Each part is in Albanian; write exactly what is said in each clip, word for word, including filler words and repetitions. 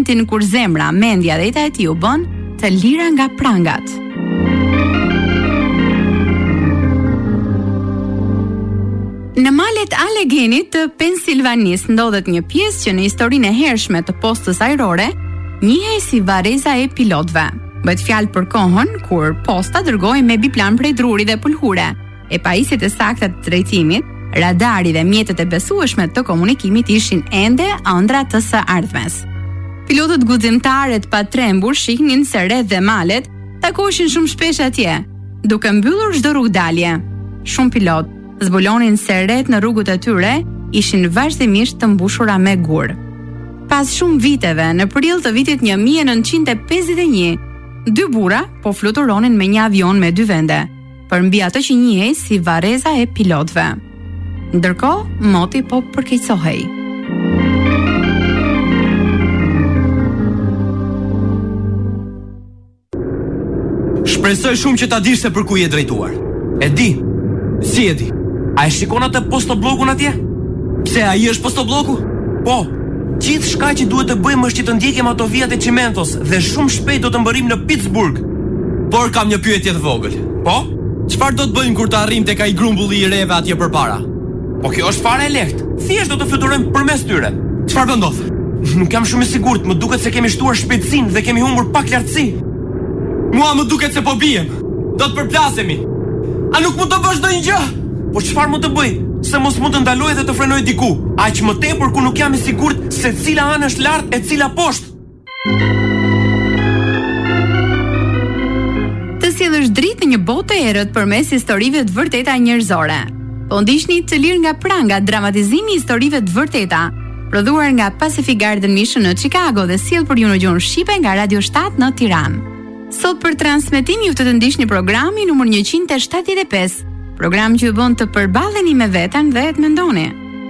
momentin kur zemra, mendja dhe jeta e tij u bën të lira nga prangat. Në malet Allegheny të Pensilvanisë ndodhet një pjesë që në historinë e hershme të postës ajrore njihej si vareza e pilotëve. Bëhet fjalë për kohën kur posta dërgoi me biplan prej druri dhe pulhure, e pajisjet e sakta të drejtimit, radari dhe mjetet e besueshme të komunikimit ishin ende ëndra të së ardhmes. Pilotët guximtarët pa trembur shihnin se rreth dhe malet takoheshin shumë shpesh atje, duke mbyllur çdo rrugdalje. Shumë pilot zbulonin se rreth në rrugët e tyre ishin vazhdimisht të mbushura me gur. Pas shumë viteve, në prill të vitit një mijë e nëntëqind e pesëdhjetë e një, dy burra po fluturonin me një avion me dy vende, përmbi atë që njihej si vareza e pilotëve. Ndërkohë, moti po përkeqësohej. Shpresoj shumë që ta dish se për ku je drejtuar. E di. Si e di? A e shikon atë postobllokun atje? Pse ai është postobloku? Po. Gjithë shka që duhet të bëjmë është që të ndjekim ato vijat e Cimentos dhe shumë shpejt do të mbërrim në Pittsburgh. Por kam një pyetje të vogël. Po? Çfarë do të bëjmë kur të arrijmë tek ai grumbulli i reve atje përpara? Po kjo është fare e lehtë. Thjesht do të fluturojmë përmes tyre. Çfarë do ndodh? Nuk jam shumë i sigurt, më duket se kemi shtuar shpejtësinë dhe kemi humbur pak lartësi. Mua më duket se po bijem. Do të përplasemi. A nuk mund të bësh ndonjë gjë? Po çfarë mund të bëj? Se mos mund të ndaloj dhe të frenoj diku. Aq më tepër kur nuk jam i sigurt se cila anë është lart e cila poshtë. Të sjellësh dritë në një botë të errët përmes historive të vërteta njerëzore. Po ndiqni Të lirë nga pranga, dramatizimi i historive të vërteta, prodhuar nga Pacific Garden Mission në Chicago dhe sjell për ju në gjuhën shqipe nga Radio shtat në Tiranë. Sot për transmetim ju të të ndiqni programi numër njëqind e shtatëdhjetë e pesë. Program që ju bën të përballeni me veten dhe të mendoni.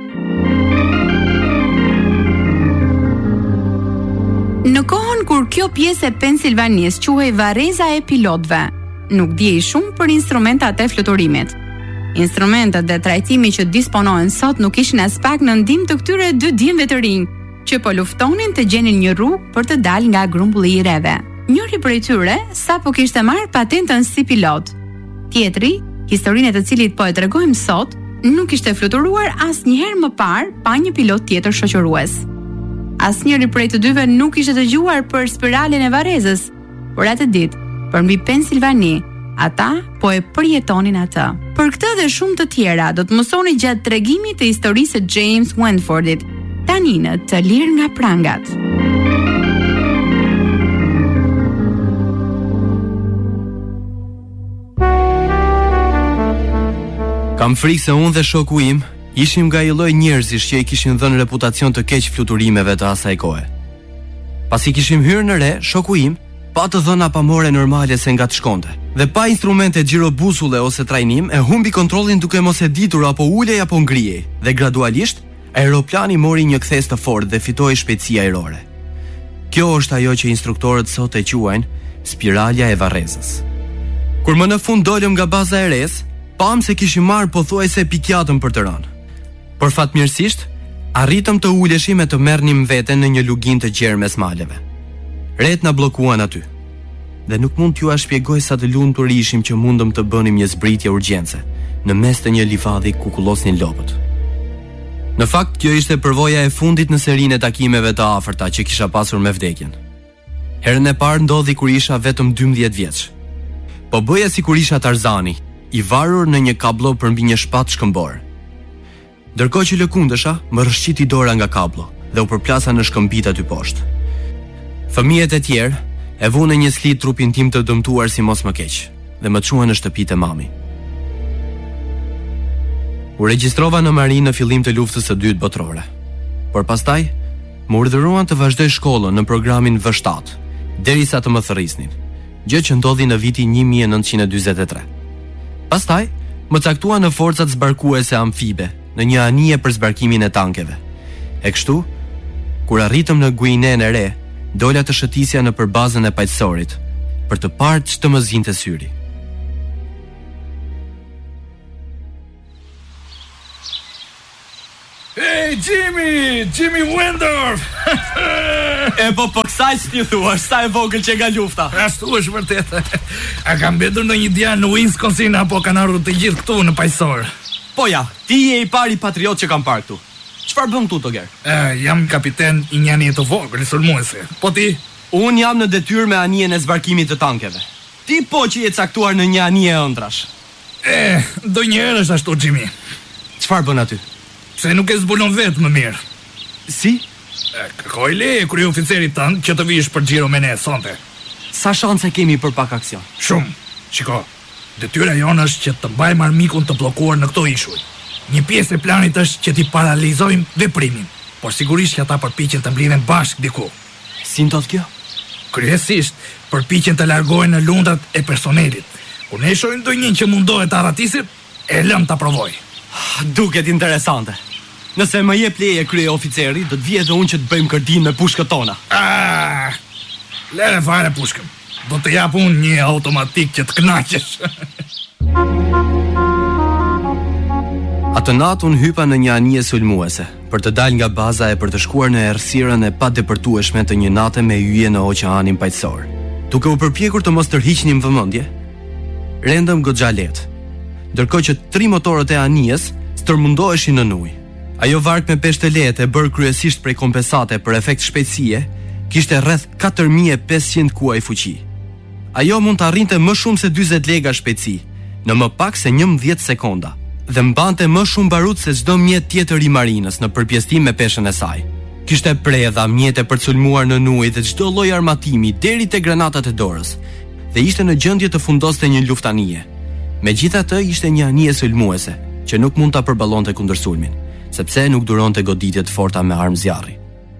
Në kohën kur kjo pjesë e Pensilvanisë quhej vareza e pilotëve, nuk diej shumë për instrumentat e fluturimit. Instrumentet dhe trajtimi që disponohen sot nuk ishin as pak në ndihmë të këtyre dy djemve të rinj, që po luftonin të gjenin një rrugë për të dalë nga grumbulli i reve. Njëri prej tyre sapo kishte marrë patentën si pilot. Tjetri, historinë e të cilit po e tregojmë sot, nuk ishte fluturuar asnjëherë më parë pa një pilot tjetër shoqërues. Asnjëri prej të dyve nuk ishte dëgjuar për spiralen e varezës, por atë ditë, përmbi Pensilvani, ata po e përjetonin atë. Për këtë dhe shumë të tjera do të mësoni gjatë tregimit të historisë së James Wentfordit, tani në Të lirë nga prangat. Kam frikë se unë dhe shoku im ishim nga i lloj njerëzish që i kishin dhënë reputacion të keq fluturimeve të asaj kohe. Pasi kishim hyrë në re, shoku im pa të dhëna pamore normale se nga të shkonte, dhe pa instrumente xhirobusule ose trajnim e humbi kontrollin duke mos e ditur apo ulej apo ngrihej, dhe gradualisht aeroplani mori një kthes të fortë dhe fitoi shpejtësi ajrore. Kjo është ajo që instruktorët sot e quajnë spiralja e varrezës. Kur më në fund dolëm nga baza e res, pam se kishim marrë pothuajse pikjatën për të rënë. Por fatmirësisht, arritëm të uleshim e të merrnim veten në një lugin të gjerë mes maleve. Ret na bllokuan aty. Dhe nuk mund t'ju a shpjegoj sa të lumtur ishim që mundëm të bënim një zbritje urgjence në mes të një livadhi ku kullosnin lopët. Në fakt, kjo ishte përvoja e fundit në serinë e takimeve të afërta që kisha pasur me vdekjen. Herën e parë ndodhi kur isha vetëm dymbëdhjetë vjeç. Po bëja sikur isha Tarzani, i varur në një kablo përmbi një shpatë shkëmbor. Ndërkohë që lëkundesha, më rrëshqiti dora nga kablo dhe u përplasa në shkëmbit aty poshtë. Fëmijët e tjerë e vunë në një slit trupin tim të dëmtuar si mos më keq dhe më çuan në shtëpitë e mami. U regjistrova në marinë në fillim të luftës së dytë botërore. Por pastaj më urdhëruan të vazhdoj shkollën në programin V shtatë, derisa të më thërrisnin, gjë që ndodhi në vitin një mijë e nëntëqind e dyzet e tre. Pastaj më caktuan në forcat zbarkuese amfibe në një anije për zbarkimin e tankeve. E kështu, kur arritëm në Guineen e Re, dola të shëtisja në përbazën e paqësorit për të parë ç'të më zinte syri. Hey, Jimmy, Jimmy Wendorf. E po po kësaj si ti thua, sa e vogël që nga lufta. Ashtu është vërtet. A kam mbetur në një djalë në Wisconsin apo kanë ardhur të gjithë këtu në paqësor? Po ja, ti je i pari patriot që kam parë këtu. Çfarë bën këtu Toger? Eh, jam kapiten i një anije të vogël sulmuese. Po ti? Un jam në detyrë me anijen e zbarkimit të tankeve. Ti po që je caktuar në një anije ëndrash. Eh, ndonjëherë është ashtu Jimmy. Çfarë bën aty? Pse nuk e zbulon vetë më mirë? Si? E, kërkoj leje krye oficerit tënd që të vish për xhiro me ne sonte. Sa shanse kemi për pak aksion? Shumë. Shiko, detyra jonë është që të mbajmë armikun të bllokuar në këto ishuj. Një pjesë e planit është që t'i paralizojmë veprimin, por sigurisht që ata përpiqen të mblidhen bashkë diku. Si ndodh kjo? Kryesisht përpiqen të largohen në lundrat e personelit. Kur ne shohim ndonjë që mundohet të arratisit, e lëm ta provoj. Duket interesante. Nëse më jep leje krye oficeri, do të vijë edhe unë që të bëjmë kërdin me pushkët tona. Ah, lere fare pushkën. Do të jap unë një automatik që të kënaqesh. Atë natë unë hypa në një anije sulmuese, për të dalë nga baza e për të shkuar në errësirën e padepërtueshme të një nate me hyje në oqeanin paqësor. Duke u përpjekur të mos tërhiqnim vëmendje, rendëm goxha lehtë, ndërkohë që tri motorët e anijes stërmundoheshin në ujë. Ajo vark me peshë të lehtë e bërë kryesisht prej kompensate për efekt shpejtësie, kishte rreth katër mijë e pesëqind kuaj fuqi. Ajo mund të arrinte më shumë se dyzet lega shpejtësi, në më pak se njëmbëdhjetë sekonda, dhe mbante më shumë barut se çdo mjet tjetër i marinës në përpjestim me peshën e saj. Kishte predha, mjete për të sulmuar në ujë dhe çdo lloj armatimi deri te granatat e dorës, dhe ishte në gjendje të fundoste një luftanije. Megjithatë, ishte një anije sulmuese, që nuk mund ta përballonte kundër sulmin, sepse nuk duronte goditje të forta me armë zjarri.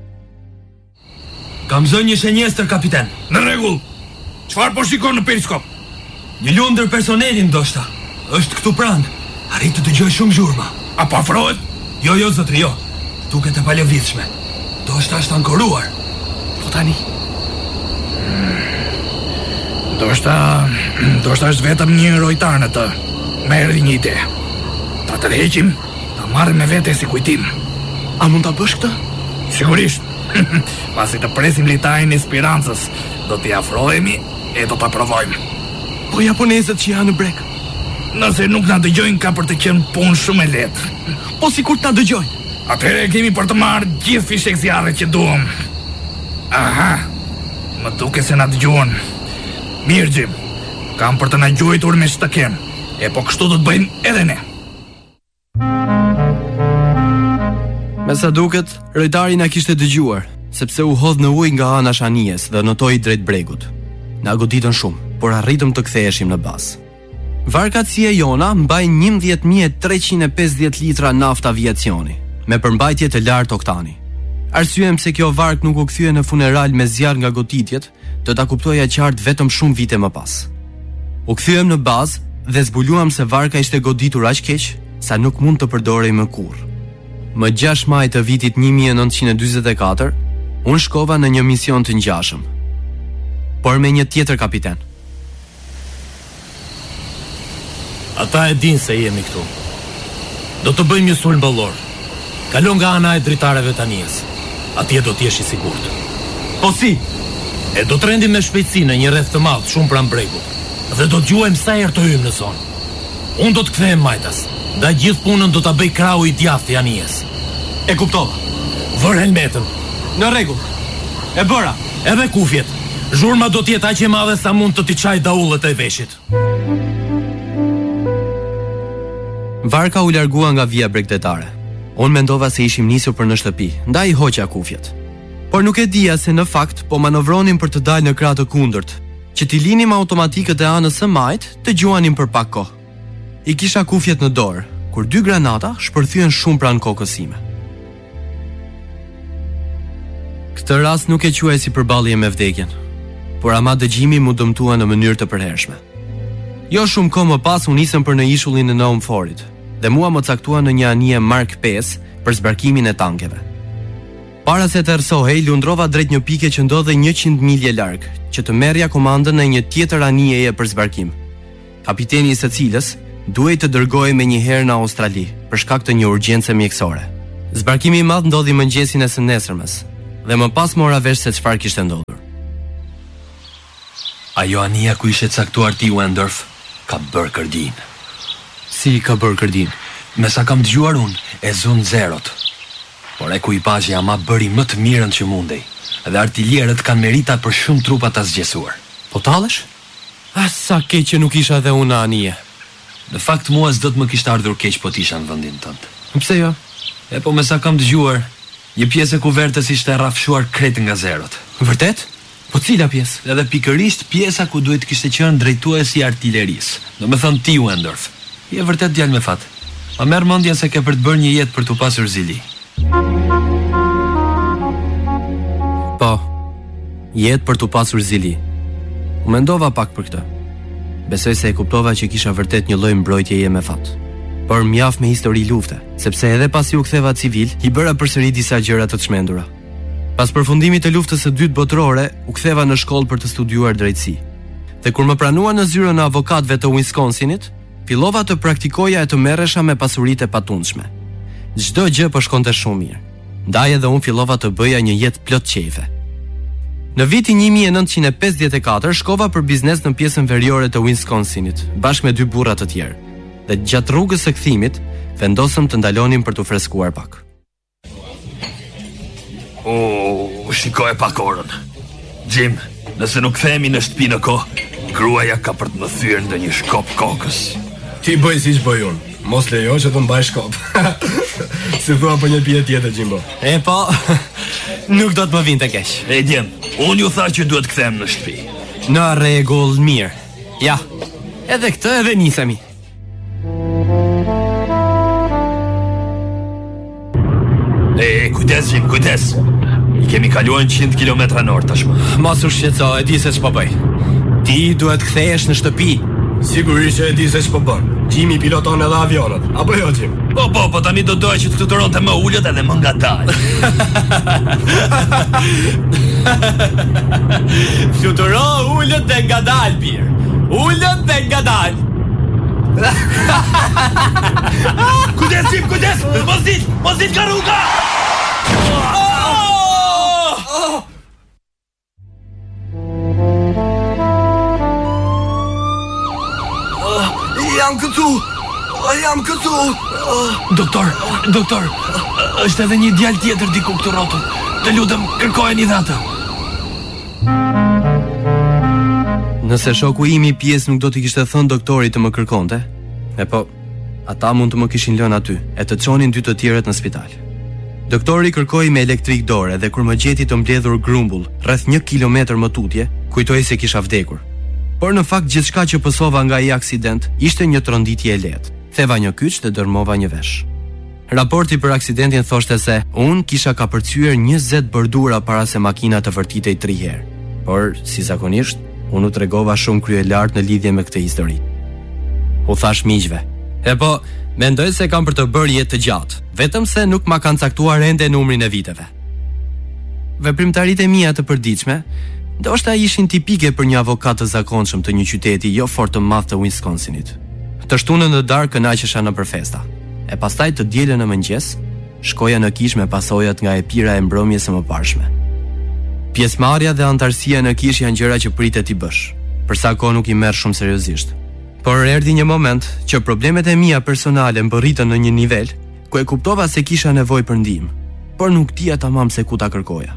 Kam zënë një shenjestër, kapiten. Në rregull. Çfarë po shikon në periskop? Një lundër personeli ndoshta. Është këtu pranë. Arrit të dëgjoj shumë zhurma. Apo afrohet? Jo, jo, zotri, jo. Duket e palëvizshme. Do është ashtë ankoruar. Po tani? Do është, do është është vetëm një rojtar në të. Me erdi një ide. Ta tërheqim, ta marrim me vete si kujtim. A mund ta bësh këtë? Sigurisht. Pasi të presim litarin e Spirancës, do t'i afrohemi e do t'a provojmë. Po japonezët që janë në breg? Nëse nuk na dëgjojnë, ka për të qenë punë shumë e lehtë. Po sikur të na dëgjojnë? Atëherë kemi për të marrë gjithë fishek zjarre që duam. Aha, më duke se na dëgjuan. Mirë, Jim, kam për të na gjuajtur me shtaken, e po kështu do të bëjmë edhe ne. Me sa duket, rojtari na kishte dëgjuar, sepse u hodh në ujë nga ana anijes dhe notoi drejt bregut. Na goditën shumë, por arritëm të ktheheshim në bazë. Varkat si e jona mbajnë njëmbëdhjetë mijë treqind e pesëdhjetë litra naftë aviacioni, me përmbajtje të lartë oktani. Arsyem pse kjo vark nuk u kthye në funeral me zjarr nga goditjet, do ta kuptoja qartë vetëm shumë vite më pas. U kthyem në bazë dhe zbuluam se varka ishte goditur aq keq sa nuk mund të përdorej më kurrë. Më gjashtë maj të vitit një mijë e nëntëqind e dyzet e katër, unë shkova në një mision të ngjashëm, por me një tjetër kapiten. Ata e din se jemi këtu. Do të bëjmë një sulm bollor. Kalon nga ana e dritareve të anijes. Atje do t'jesh i sigurt. Po si? E do të rendim me shpejtësi në një rreth të madh shumë pranë bregut. Dhe do të gjuajmë sa herë të hyjmë në zonë. Unë do të kthehem majtas. Ndaj gjithë punën do ta bëj krau i djathtë i anijes. E kuptova. Vër helmetën. Në rregull. E bëra. Edhe kufjet. Zhurma do të jetë aq e madhe sa mund të t'i çaj daullët e veshit. Varka u largua nga vija bregdetare. Unë mendova se ishim nisur për në shtëpi, ndaj hoqja kufjet. Por nuk e dija se në fakt po manovronim për të dalë në krah të kundërt, që t'i linim automatikët e anës së majt të gjuanim për pak kohë. I kisha kufjet në dorë, kur dy granata shpërthyen shumë pranë kokës sime. Këtë rast nuk e quaj si përballje me vdekjen, por ama dëgjimi mu dëmtua në mënyrë të përhershme. Jo shumë kohë më pas u nisëm për në ishullin e Nome Forit, dhe mua më caktua në një anije Mark pesë për zbarkimin e tankeve. Para se të erësohej, lundrova drejt një pike që ndodhe njëqind milje larg, që të merrja komandën e një tjetër anijeje për zbarkim. Kapiteni i së cilës duhej të dërgohej me një herë në Australi për shkak të një urgjence mjekësore. Zbarkimi i madh ndodhi mëngjesin e së nesërmes, dhe më pas mora vesh se çfarë kishte ndodhur. Ajo anija ku ishe caktuar ti, Wendorf, ka bërë kërdin. Si ka bërë kërdin? Me sa kam dëgjuar unë, e zon zerot. Por e ku i pashja ama bëri më të mirën që mundej, dhe artiljerët kanë merita për shumë trupa të zgjesuar. Po talësh? A sa keq që nuk isha dhe unë anije. Në fakt mua s'do të më kishte ardhur keq po t'isha në vendin tënd. Pse jo? E po me sa kam dëgjuar, një pjesë e kuvertës ishte rrafshuar krejt nga zerot. Vërtet? Po cila pjesë? Edhe pikërisht pjesa ku duhet kishte qenë drejtuesi i artillerisë. Do me thënë ti, Wendorf. Je vërtet djalë me fat. Ma merr mendja se ke për të bërë një jetë për t'u pasur zili. Po, jetë për t'u pasur zili. U mendova pak për këtë. Besoj se e kuptova që kisha vërtet një lloj mbrojtjeje me fat. Por mjaft me histori lufte, sepse edhe pasi u ktheva civil, i bëra përsëri disa gjëra të çmendura. Pas përfundimit të luftës së dytë botërore, u ktheva në shkollë për të studiuar drejtësi. Dhe kur më pranuan në zyrën e avokatëve të Wisconsinit, fillova të praktikoja e të merresha me pasuritë e patundshme. Çdo gjë po shkonte shumë mirë. Ndaj edhe unë fillova të bëja një jetë plot qefe. Në vitin një mijë e nëntëqind e pesëdhjetë e katër shkova për biznes në pjesën veriore të Wisconsinit, bashkë me dy burra të tjerë. Dhe gjatë rrugës së kthimit, vendosëm të ndalonim për të freskuar pak. O, oh, shikoj pak orën. Jim, nëse nuk themi në shtëpi në kohë, gruaja ka për të më thyer ndonjë shkop kokës. Ti bëj siç bëj unë. Mos lejo që të mbaj shkop. Si thua për një pije tjetër, Jimbo. E po, nuk do të më vinte keq. E djem, unë ju tha që duhet kthehem në shtëpi. Në rregull, mirë. Ja, edhe këtë edhe nisemi. E, kujdes, Jim, kujdes. I kemi kaluar njëqind kilometra në orë tashmë. Mos u shqetëso, e di se ç'po bëj. Ti duhet kthehesh në shtëpi. Sigurisht që e di se ç'po bën. Jimmy piloton edhe avionët. Apo jo, Jim? Po, po, po tani do doja që të fluturonte më ulët edhe më ngadalë. Fluturo ulët dhe ngadalë, bir. Ulët dhe ngadalë. Kujdes, Jim, kujdes! Mos dit, mos dit nga rruga! Jam këtu! Jam këtu! Doktor, doktor, është edhe një djalë tjetër diku këtu rrotull. Të lutem, kërkojeni dhe atë. Nëse shoku im i pjesë nuk do t'i kishte thënë doktorit të më kërkonte, e po, ata mund të më kishin lënë aty, e të çonin dy të tjerët në spital. Doktori kërkoi me elektrik dore dhe kur më gjeti të mbledhur grumbull, rreth një kilometër më tutje, kujtoi se kisha vdekur. Por në fakt gjithçka që pësova nga ai aksident ishte një tronditje e lehtë. Theva një kyç dhe dërmova një vesh. Raporti për aksidentin thoshte se unë kisha kapërcyer njëzet bërdura para se makina të vërtitej tri herë. Por, si zakonisht, unë u tregova shumë krye lartë në lidhje me këtë histori. U thash miqve, e po, mendoj se kam për të bërë jetë të gjatë, vetëm se nuk ma kanë caktuar ende numrin e viteve. Veprimtaritë e mia të përditshme ndoshta ishin tipike për një avokat të zakonshëm të një qyteti jo fort të madh të Wisconsinit. Të shtunën në darkë kënaqesha nëpër festa, e pastaj të dielën në mëngjes shkoja në kish me pasojat nga e pira e mbrëmjes së mëparshme. Pjesëmarrja dhe antarësia në kish janë gjëra që pritet i bësh, për sa kohë nuk i merr shumë seriozisht. Por erdhi një moment që problemet e mia personale mbërritën në një nivel ku e kuptova se kisha nevojë për ndihmë, por nuk dija tamam se ku ta kërkoja.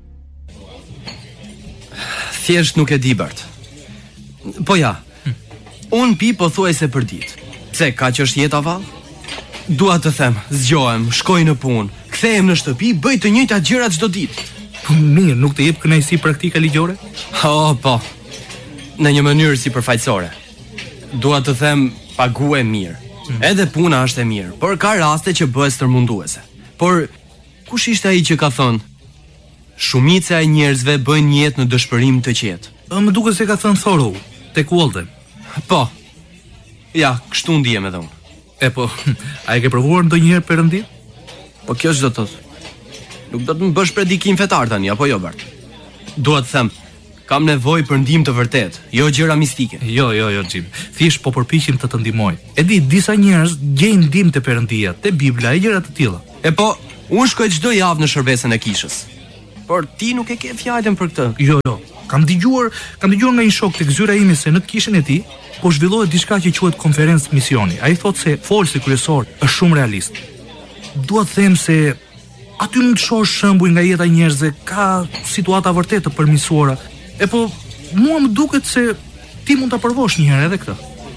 Thjesht nuk e di Bart. Po ja, unë pi pothuajse për ditë. Pse, ka që është jeta vallë? Dua të them, zgjohem, shkoj në punë, kthehem në shtëpi, bëj të njëjtat gjëra çdo ditë. Po mirë, nuk të jep kënaqësi praktike ligjore? Oh, po. Në një mënyrë si përfaqësore. Dua të them, paguaj mirë. Hmm. Edhe puna është e mirë, por ka raste që bëhet stërmunduese. Por kush ishte ai që ka thënë? Shumica e njerëzve bëjnë jetë në dëshpërim të qetë. Më duket se ka thënë Thoreau, tek Walden. Po. Ja, kështu ndihem edhe unë. E po, a e ke provuar ndonjëherë perëndin? Po kjo ç'do të thotë? Nuk do të më bësh predikim fetar tani, apo jo, Bart? Dua të them, kam nevojë për ndihmë të vërtetë, jo gjëra mistike. Jo, jo, jo, Jim. Thjesht po përpiqem të të ndihmoj. E di, disa njerëz gjejnë ndihmë te Perëndia, te Bibla e gjëra të tilla. E po, Unë shkoj çdo javë në shërbesën e kishës. Por ti nuk e ke fjalën për këtë. Jo, jo. Kam dëgjuar, kam dëgjuar nga një shok tek zyra ime se në të kishën e tij po zhvillohet diçka që quhet konferencë misioni. Ai thotë se folsi kryesor është shumë realist. Dua të them se aty mund të shohësh shembuj nga jeta e njerëzve, ka situata vërtet të përmirësuara. E po mua më duket se ti mund ta provosh një herë edhe këtë.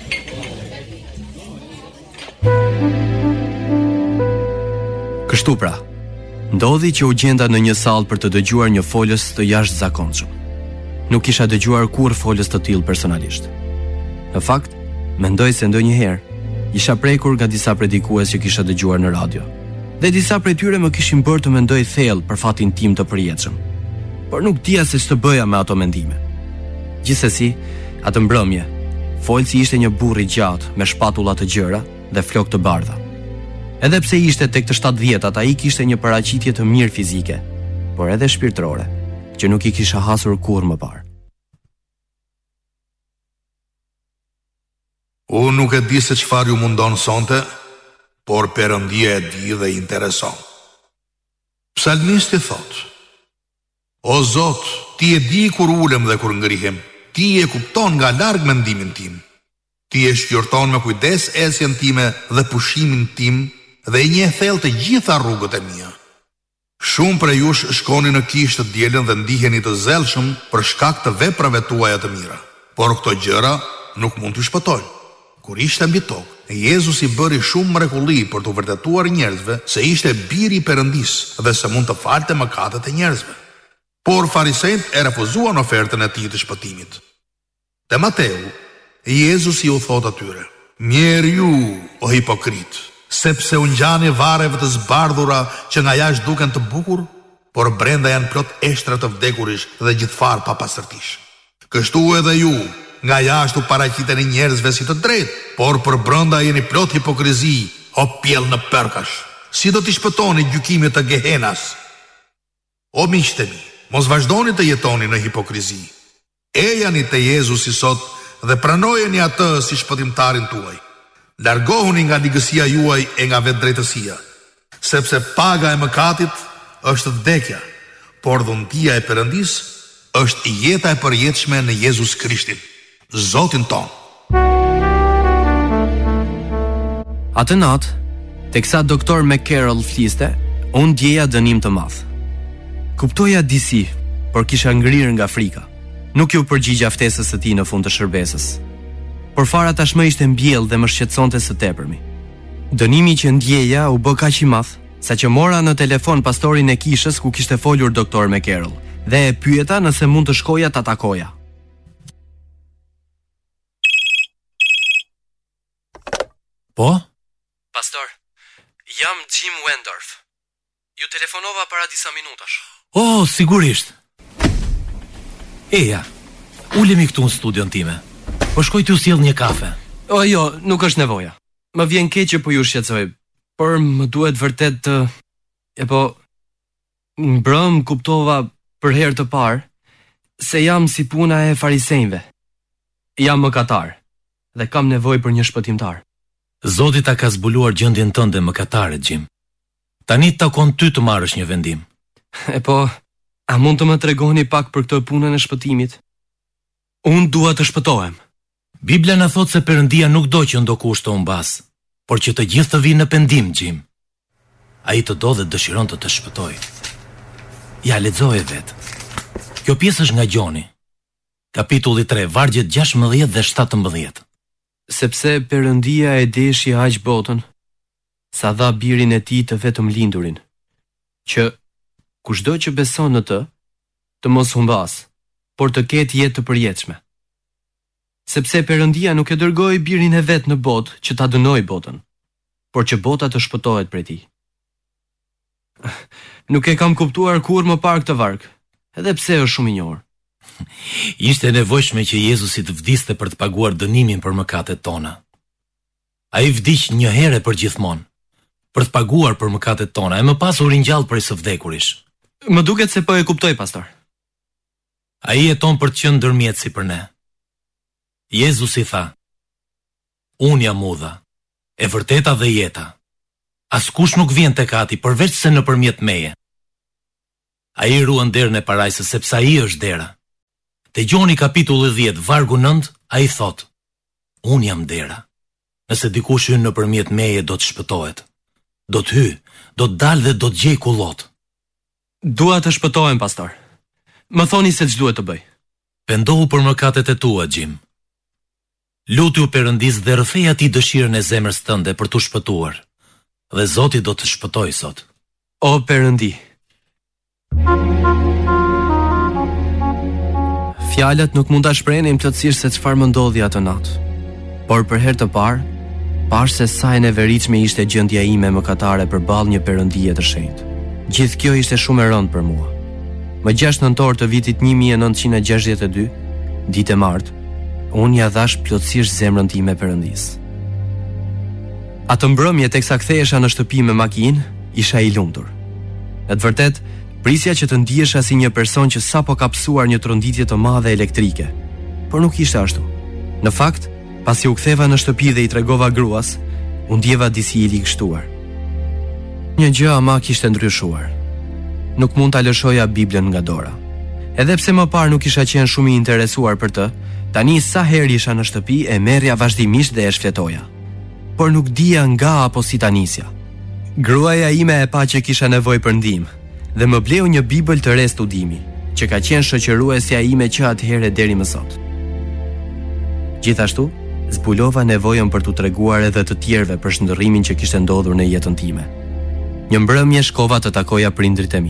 Kështu pra, ndodhi që u gjenda në një sallë për të dëgjuar një folës të jashtëzakonshëm. Nuk isha dëgjuar kur folës të tillë personalisht. Në fakt, mendoj se ndonjëherë isha prekur nga disa predikues që kisha dëgjuar në radio. Dhe disa prej tyre më kishin bërë të mendoj thellë për fatin tim të përjetshëm. Por nuk dija se ç'të bëja me ato mendime. Gjithsesi, atë mbrëmje, folësi ishte një burr i gjatë me shpatulla të gjëra dhe flokë të bardha. Edhe pse ishte tek të shtatëdhjetat, ai kishte një paraqitje të mirë fizike, por edhe shpirtërore, që nuk i kisha hasur kurrë më parë. Unë nuk e di se çfarë ju mundon sonte, por Perëndia e di dhe i intereson. Psalmisti thot: O Zot, ti e di kur ulem dhe kur ngrihem, ti e kupton nga larg mendimin tim. Ti e shqyrton me kujdes esjen time dhe pushimin tim dhe i njeh thellë të gjitha rrugët e mia. Shumë prej jush shkoni në kishë të dielën dhe ndiheni të zellshëm për shkak të veprave tuaja të mira, por këto gjëra nuk mund t'ju shpëtojnë. Kur ishte mbi tokë, Jezus i bëri shumë mrekulli për të vërtetuar njerëzve se ishte biri i Perëndisë dhe se mund të falte mëkatet e njerëzve. Por farisejt e refuzuan ofertën e tij të shpëtimit. Te Mateu, Jezus i u thot atyre: Mjerë ju, o hipokrit, sepse u ngjani varreve të zbardhura që nga jashtë duken të bukur, por brenda janë plot eshtra të vdekurish dhe gjithfar pa pastërtish. Kështu edhe ju, nga jashtë u paraqiteni njerëzve si të drejtë, por për brenda jeni plot hipokrizi, o pjell në përkash. Si do t'i shpëtoni gjykimit të Gehenas? O miqtë mi, mos vazhdoni të jetoni në hipokrizi. Ejani te Jezusi sot dhe pranojeni atë si shpëtimtarin tuaj. Largohuni nga ligësia juaj e nga vetëdrejtësia, sepse paga e mëkatit është vdekja, por dhuntia e Perëndisë është jeta e përjetshme në Jezus Krishtin, Zotin ton. Atë natë, teksa doktor McCarroll fliste, unë djeja dënim të madh. Kuptoja disi, por kisha ngrirë nga frika. Nuk ju përgjigja ftesës së tij në fund të shërbesës. Por fara tashmë ishte mbjellë dhe më shqetësonte së tepërmi. Dënimi që ndjeja u bë kaq i madh, saqë mora në telefon pastorin e kishës ku kishte folur doktor McCarroll dhe e pyeta nëse mund të shkoja ta takoja. Po? Pastor, jam Jim Wendorf. Ju telefonova para disa minutash. Oh, sigurisht. Eja, ulemi këtu në studion time. Po shkoj t'ju sjell një kafe. O jo, nuk është nevoja. Më vjen keq që po ju shqetësoj, por më duhet vërtet të... E po, mbrëm kuptova për herë të parë se jam si puna e farisejve. Jam mëkatar dhe kam nevojë për një shpëtimtar. Zoti ta ka zbuluar gjendjen tënde mëkatare, Jim. Tani takon ty të marrësh një vendim. E po, a mund të më tregoni pak për këtë punën e shpëtimit? Unë dua të shpëtohem. Biblia na thot se Perëndia nuk do që ndokush të humbas, por që të gjithë të vinë në pendim, Jim. Ai të do dhe dëshiron të të shpëtojë. Ja, lexoje vet. Kjo pjesë është nga Gjoni, kapitulli tre, vargjet gjashtëmbëdhjetë dhe shtatëmbëdhjetë. Sepse Perëndia e deshi aq botën, sa dha birin e tij të vetëm lindurin, që kushdo që beson në të, të mos humbas, por të ketë jetë të përjetshme. Sepse Perëndia nuk e dërgoi birin e vet në botë që ta dënoi botën, por që bota të shpëtohet prej tij. Nuk e kam kuptuar kurrë më parë këtë varg, edhe pse është shumë i njohur. Ishte nevojshme që Jezusi të vdiste për të paguar dënimin për mëkatet tona. Ai vdiq një herë për gjithmonë, për të paguar për mëkatet tona, e më pas u ringjall prej së vdekurish. Më duket se po e kuptoj, pastor. Ai jeton për të qenë ndërmjetësi për ne. Jezusi tha: Unë jam udha, e vërteta dhe jeta. Askush nuk vjen tek ati përveç se nëpërmjet meje. Ai ruan derën e parajsës sepse ai është dera. Te Gjoni kapitulli dhjetë, vargu nëntë, ai thot: Unë jam dera. Nëse dikush hyn nëpërmjet meje do të shpëtohet. Do të hy, do të dalë dhe do të gjej kullot. Dua të shpëtohem, pastor. Më thoni se ç'duhet të bëj. Pendohu për mëkatet e tua, Jim. Lutu Perëndis dhe rrëfej atij dëshirën e zemrës tënde për t'u shpëtuar. Dhe Zoti do të shpëtoj sot. O Perëndi. Fjalët nuk mund ta shprehin plotësisht se çfarë më ndodhi atë natë. Por për herë të parë, pash se sa e neveritshme ishte gjendja ime mëkatare përballë një Perëndie të shenjtë. Gjithë kjo ishte shumë e rëndë për mua. Më gjashtë nëntor të vitit një mijë e nëntëqind e gjashtëdhjetë e dy, ditë e martë, unë ja dhash plotësisht zemrën time Perëndis. Atë mbrëmje teksa kthehesha në shtëpi me makinë, isha i lumtur. Në të vërtetë, prisja që të ndihesha si një person që sapo ka psuar një tronditje të madhe elektrike. Por nuk ishte ashtu. Në fakt, pasi u ktheva në shtëpi dhe i tregova gruas, u ndjeva disi i ligështuar. Një gjë ama kishte ndryshuar. Nuk mund ta lëshoja Biblën nga dora. Edhe pse më parë nuk isha qenë shumë i interesuar për të, tani sa herë isha në shtëpi e merrja vazhdimisht dhe e shfletoja. Por nuk dija nga apo si ta nisja. Gruaja ime e pa që kisha nevojë për ndihmë dhe më bleu një Bibël të re studimi, që ka qenë shoqëruesja ime që atëherë deri më sot. Gjithashtu, zbulova nevojën për t'u treguar edhe të tjerëve për shndërrimin që kishte ndodhur në jetën time. Një mbrëmje shkova të takoja prindrit e mi.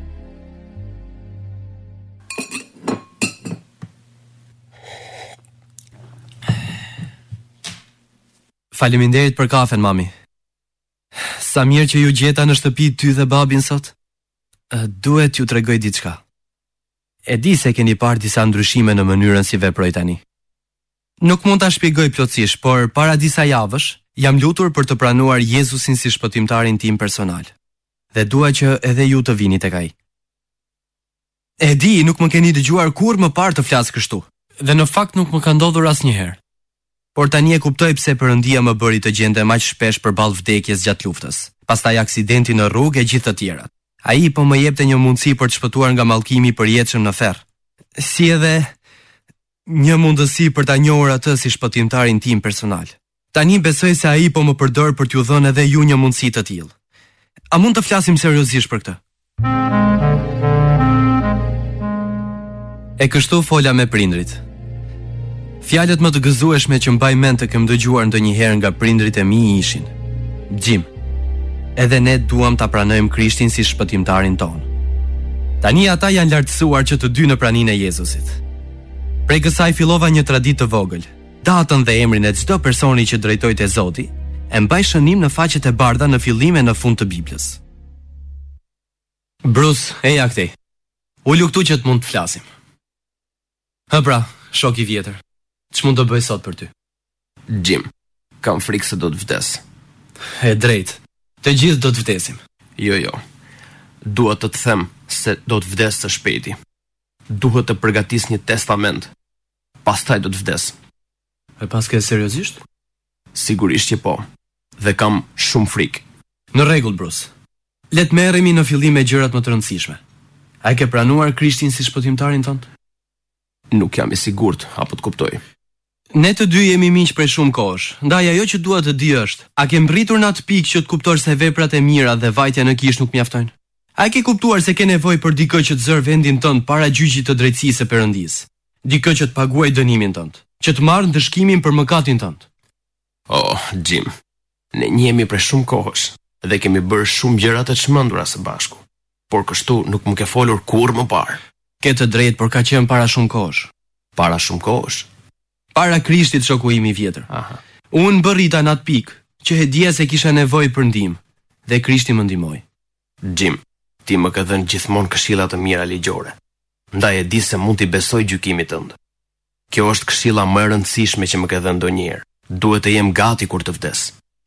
Faleminderit për kafen, mami. Sa mirë që ju gjeta në shtëpi ty dhe babin sot. Duhet ju tregoj diçka. E di se keni parë disa ndryshime në mënyrën si veproj tani. Nuk mund ta shpjegoj plotësisht, por para disa javësh jam lutur për të pranuar Jezusin si shpëtimtarin tim personal. Dhe dua që edhe ju të vini tek ai. E di, nuk më keni dëgjuar kurrë më parë të flas kështu. Dhe në fakt nuk më ka ndodhur asnjëherë. Por tani e kuptoj pse Perëndia më bëri të gjendem aq shpesh përballë vdekjes gjatë luftës, pastaj aksidenti në rrugë e gjithë të tjerat. Ai po më jepte një mundësi për të shpëtuar nga mallkimi i përjetshëm në ferr. Si edhe një mundësi për ta njohur atë si shpëtimtarin tim personal. Tani besoj se ai po më përdor për t'ju dhënë edhe ju një mundësi të tillë. A mund të flasim seriozisht për këtë? E kështu fola me prindrit. Fjalët më të gëzueshme që mbaj mend të kem dëgjuar ndonjëherë nga prindrit e mi ishin: Jim, edhe ne duam ta pranojmë Krishtin si shpëtimtarin ton. Tani ata janë lartësuar që të dy në praninë e Jezusit. Prej kësaj fillova një traditë të vogël. Datën dhe emrin e çdo personi që drejtoi te Zoti e mbaj shënim në faqet e bardha në fillim e në fund të Biblës. Bruce, eja këtej. Ulu këtu që të mund të flasim. Ha pra, shok i vjetër. Ç'mund të bëj sot për ty? Jim, kam frikë se do të vdes. E drejt. Të gjithë do të vdesim. Jo, jo. Dua të të them se do të vdes së shpejti. Duhet të përgatis një testament. Pastaj do të vdes. E pas ke seriozisht? Sigurisht që po. Dhe kam shumë frikë. Në rregull, Bruce. Le të merremi në fillim me gjërat më të rëndësishme. A e ke pranuar Krishtin si shpëtimtarin tënd? Nuk jam i sigurt apo të kuptoj. Ne të dy jemi miq prej shumë kohësh. Ndaj ajo që dua të di është, a ke mbritur në atë pikë që të kuptosh se veprat e mira dhe vajtja në kish nuk mjaftojnë? A ke kuptuar se ke nevojë për dikë që të zër vendin tënd para gjyqit të drejtësisë së Perëndisë? Dikë që të paguajë dënimin tënd, që të marrë ndëshkimin për mëkatin tënd? Oh, Jim, ne njihemi prej shumë kohësh dhe kemi bërë shumë gjëra të çmendura së bashku. Por kështu nuk më ke folur kurrë më parë. Ke të drejtë, por ka qenë para shumë kohësh. Para shumë kohësh? Para Krishtit, shoku im i vjetër. Aha. Unë bërrita në atë pikë që e dija se kisha nevojë për ndihmë dhe Krishti më ndihmoi. Jim, ti më ke dhënë gjithmonë këshilla të mira ligjore. Ndaj e di se mund t'i besoj gjykimit tënd. Kjo është këshilla më e rëndësishme që më ke dhënë ndonjëherë. Duhet të jem gati kur të vdes.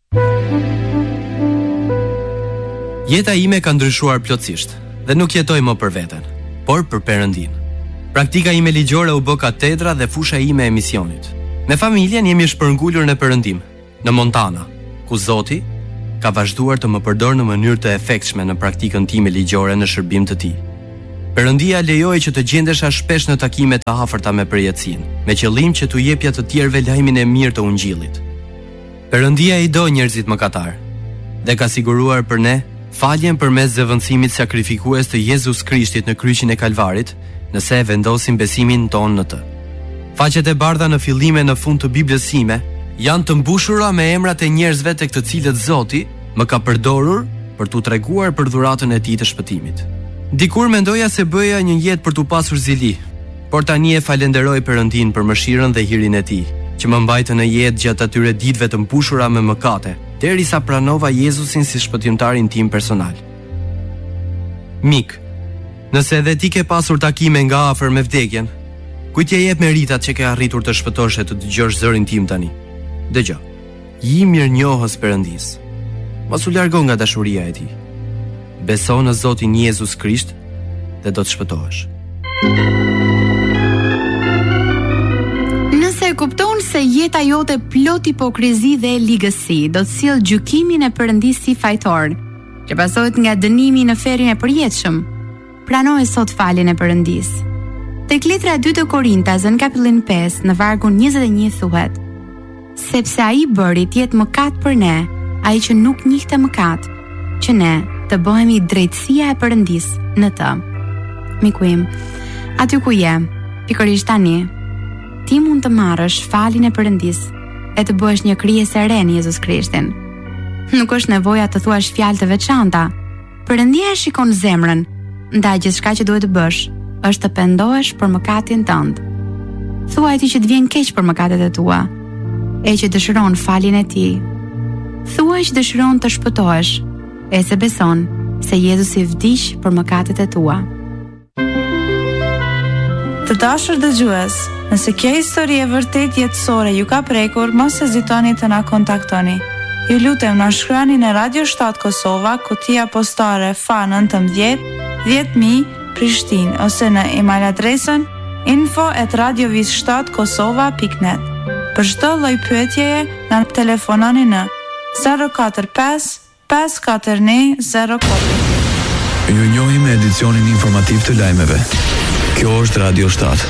Jeta ime ka ndryshuar plotësisht dhe nuk jetoj më për veten, por për Perëndin. Praktika ime ligjore u bë katedra dhe fusha ime e misionit. Me familjen jemi shpërngulur në Perëndim, në Montana, ku Zoti ka vazhduar të më përdor në mënyrë të efektshme në praktikën time ligjore në shërbim të tij. Perëndia lejoi që të gjendesha shpesh në takime të afërta me përjetësinë, me qëllim që t'u jepja të tjerëve lajmin e mirë të Ungjillit. Perëndia i do njerëzit mëkatar dhe ka siguruar për ne faljen përmes zëvendësimit sakrifikues të Jezus Krishtit në kryqin e Kalvarit, nëse e vendosim besimin tonë në të. Faqet e bardha në fillim e në fund të Biblës sime janë të mbushura me emrat e njerëzve tek të cilët Zoti më ka përdorur për t'u treguar për dhuratën e tij të shpëtimit. Dikur mendoja se bëja një jetë për t'u pasur zili, por tani e falenderoj Perëndin për mëshirën dhe hirin e tij, që më mbajtë në jetë gjatë atyre ditëve të mbushura me mëkate, derisa pranova Jezusin si shpëtimtarin tim personal. Mik, nëse edhe ti ke pasur takime nga afër me vdekjen, kujt t'ja jep meritat që ke arritur të shpëtosh e të dëgjosh zërin tim tani. Dëgjoj. Ji mirënjohës Perëndis. Mos u largo nga dashuria e tij. Beso në Zotin Jezus Krisht dhe do të shpëtohesh. Nëse e kupton se jeta jote plot hipokrizi dhe ligësi, do të sjell gjykimin e Perëndisë si fajtor, që pasohet nga dënimi në ferrin e përjetshëm. Pranoje sot faljen e Perëndisë. Tek letra e dytë të Korintazën, kapitullin pesë, në vargun njëzet e një thuhet: sepse ai bëri të jetë mëkat për ne, ai që nuk njihte mëkat, që ne të bëhemi drejtësia e Perëndisë në të. Miku im, aty ku je, pikërisht tani, ti mund të marrësh faljen e Perëndisë e të bëhesh një krijesë e re në Jezus Krishtin. Nuk është nevoja të thuash fjalë të veçanta. Perëndia e shikon zemrën, ndaj gjithçka që duhet të bësh është të pendohesh për mëkatin tënd. Thuaj ti që të vjen keq për mëkatet e tua, e që dëshiron faljen e tij. Thuaj që dëshiron të shpëtohesh, e se beson se Jezusi vdiq për mëkatet e tua. Të dashur dëgjues, nëse kjo histori e vërtet jetësore ju ka prekur, mos hezitoni të na kontaktoni. Ju lutem na shkruani në Radio shtat Kosova, kutia postare F A nëntëmbëdhjetë dhjetë mijë Prishtinë, ose në email adresën info at radiovisshtat kosova pikë net. Për çdo lloj pyetjeje na telefononi në zero katër pesë pesë katër një zero katër. Ju njohim me edicionin informativ të lajmeve. Kjo është Radio shtat.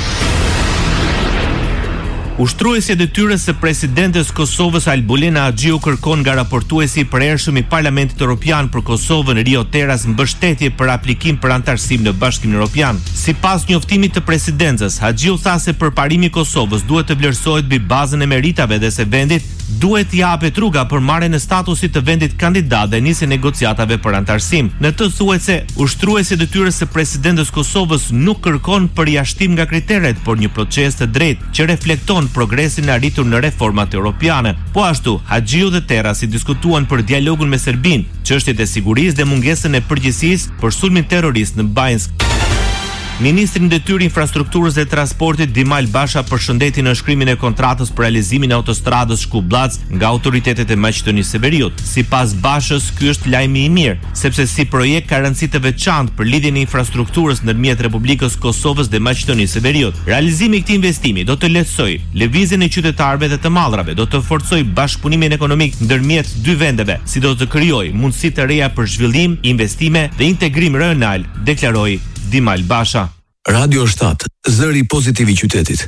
Ushtruesi i detyrës së presidentes Kosovës Albulina Haxhiu kërkon nga raportuesi i përhershëm i Parlamentit Evropian për Kosovën Rio Teras mbështetje për aplikim për antarësim në Bashkimin Evropian. Sipas njoftimit të presidencës, Haxhiu tha se përparimi i Kosovës duhet të vlerësohet mbi bazën e meritave dhe se vendit duhet t'i japet rruga për marrjen e statusit të vendit kandidat dhe nisjen e negociatave për antarësim. Në të thuhet se ushtruesi i detyrës së presidentes Kosovës nuk kërkon përjashtim nga kriteret, por një proces të drejtë që reflekton progresin e arritur në reformat europiane. Po ashtu, Haxhiu dhe Terasi diskutuan për dialogun me Serbinë, çështjet e sigurisë dhe mungesën e përgjegjësisë për sulmin terrorist në Banjsk. Ministri i Detyrë Infrastrukturës dhe Transportit Dimal Basha përshëndeti në shkrimin e kontratës për realizimin e autostradës Shkup-Blac nga autoritetet e Maqedonisë së Veriut. Sipas Bashës, ky është lajmi i mirë, sepse si projekt ka rëndësi të veçantë për lidhjen e infrastrukturës ndërmjet Republikës Kosovës dhe Maqedonisë së Veriut. Realizimi i këtij investimi do të lehtësojë lëvizjen e qytetarëve dhe të mallrave, do të forcojë bashkëpunimin ekonomik ndërmjet dy vendeve, si do të krijojë mundësi të reja për zhvillim, investime dhe integrim rajonal, deklaroi Dimal Basha. Radio shtat, zëri pozitiv i qytetit.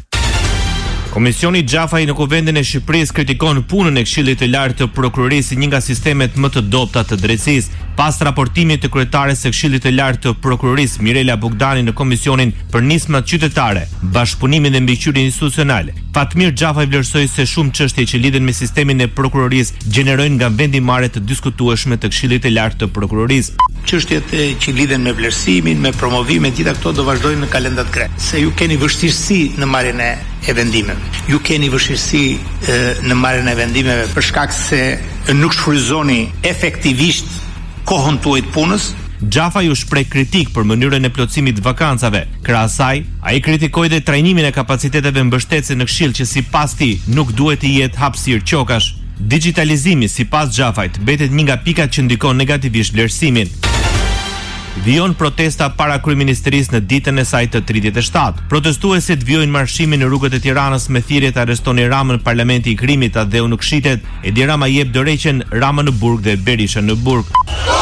Komisioni Xhafaj në Kuvendin e Shqipërisë kritikon punën e Këshillit të Lartë të Prokurorisë si një nga sistemet më të dobta të drejtësisë. Pas raportimit të kryetares së Këshillit të Lartë të Prokurorisë Mirela Bogdani në Komisionin për Nismat Qytetare, Bashkëpunimin dhe Mbikëqyrjen Institucionale, Fatmir Xhafaj vlerësoi se shumë çështje që lidhen me sistemin e prokurorisë gjenerojnë nga vendimarrje të diskutueshme të Këshillit të Lartë të Prokurorisë. Çështjet që lidhen me vlerësimin, me promovimin, gjitha këto do vazhdojnë në kalendat gre. Se ju keni vështirësi në marrjen e e vendimeve. Ju keni vështirësi e, në marrjen e vendimeve për shkak se nuk shfryzoni efektivisht kohën tuaj të punës. Xhafaj u shpreh kritik për mënyrën e plotësimit të vakancave. Krahas saj, ai kritikoi dhe trajnimin e kapaciteteve mbështetëse në Këshill që sipas tij nuk duhet të jetë hapësirë qokash. Digitalizimi sipas Xhafajt mbetet një nga pikat që ndikon negativisht vlerësimin. vijon protesta para kryeministërisë në ditën e saj të tridhjetë e shtatë. Protestuesit vjojnë marshimin në rrugët e Tiranës me thirrje të arrestoni Ramën, parlamenti i krimit, Adheu nuk shitet, Edi Rama jep dorëheqjen, Rama në burg dhe Berisha në burg.